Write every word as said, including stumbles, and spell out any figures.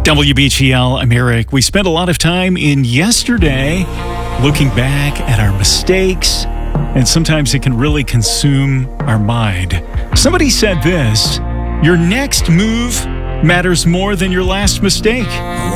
W B G L, I'm Eric. We spent a lot of time in yesterday looking back at our mistakes, and sometimes it can really consume our mind. Somebody said this: your next move matters more than your last mistake.